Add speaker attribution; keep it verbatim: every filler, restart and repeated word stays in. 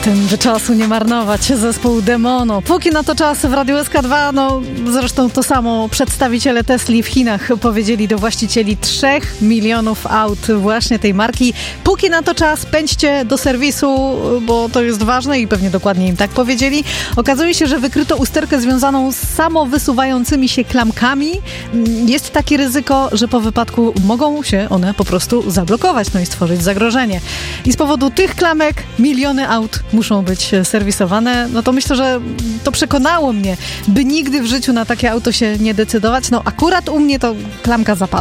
Speaker 1: Tym czasu nie marnować, zespół Demono. Póki na to czas w Radiu S K dwa, no zresztą to samo przedstawiciele Tesli w Chinach powiedzieli do właścicieli trzech milionów aut właśnie tej marki. Póki na to czas, pędźcie do serwisu, bo to jest ważne i pewnie dokładnie im tak powiedzieli. Okazuje się, że wykryto usterkę związaną z samowysuwającymi się klamkami. Jest takie ryzyko, że po wypadku mogą się one po prostu zablokować, no i stworzyć zagrożenie. I z powodu tych klamek miliony aut muszą być serwisowane. No to myślę, że to przekonało mnie, by nigdy w życiu na takie auto się nie decydować. No akurat u mnie to klamka zapadła.